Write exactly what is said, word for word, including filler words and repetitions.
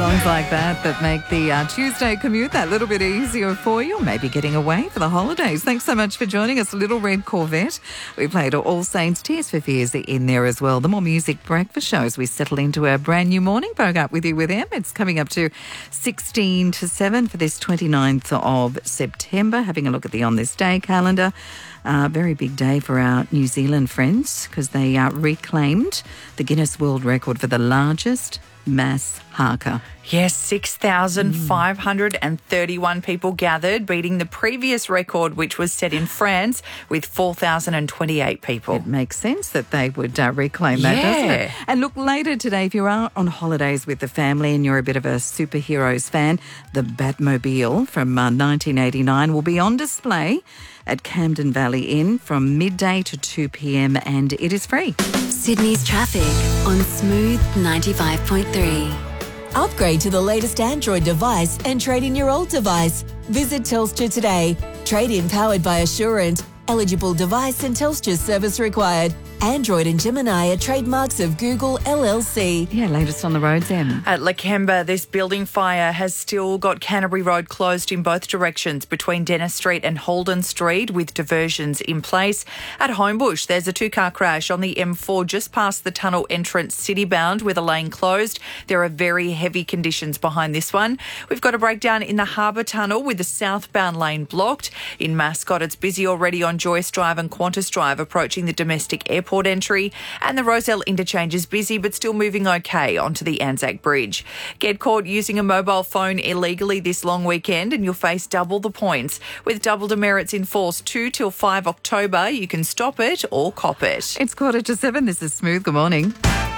Songs like that that make the uh, Tuesday commute that little bit easier for you, maybe getting away for the holidays. Thanks so much for joining us. Little Red Corvette. We played All Saints, Tears for Fears in there as well. The More Music breakfast show as we settle into our brand new morning. Woke up with you with Em. It's coming up to sixteen to seven for this twenty-ninth of September. Having a look at the On This Day calendar. Uh, very big day for our New Zealand friends because they uh, reclaimed the Guinness World Record for the largest mass haka. Yes, six thousand five hundred thirty-one people gathered, beating the previous record, which was set in France with four thousand twenty-eight people. It makes sense that they would uh, reclaim that, Yeah. doesn't it? And look, later today, if you are on holidays with the family and you're a bit of a superheroes fan, the Batmobile from uh, nineteen eighty-nine will be on display at Camden Valley Inn from midday to two p.m. and it is free. Sydney's traffic on Smooth ninety-five point three. Upgrade to the latest Android device and trade in your old device. Visit Telstra today. Trade-in powered by Assurant. Eligible device and Telstra service required. Android and Gemini are trademarks of Google L L C. Yeah, latest on the roads, Em. At Lakemba, this building fire has still got Canterbury Road closed in both directions between Dennis Street and Holden Street with diversions in place. At Homebush, there's a two-car crash on the M four just past the tunnel entrance citybound with a lane closed. There are very heavy conditions behind this one. We've got a breakdown in the Harbour Tunnel with the southbound lane blocked. In Mascot, it's busy already on Joyce Drive and Qantas Drive approaching the domestic airport entry, and the Roselle interchange is busy but still moving okay onto the Anzac Bridge. Get caught using a mobile phone illegally this long weekend and you'll face double the points. With double demerits in force two till five October, you can stop it or cop it. It's quarter to seven. This is Smooth. Good morning.